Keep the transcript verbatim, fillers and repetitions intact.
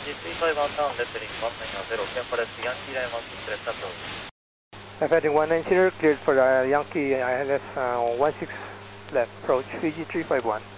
G three five one down, left heading one nine zero, clear for the Yankee I L S one six, left approach. Left heading one nine zero, cleared for the Yankee I L S uh, one six left approach, V G three five one.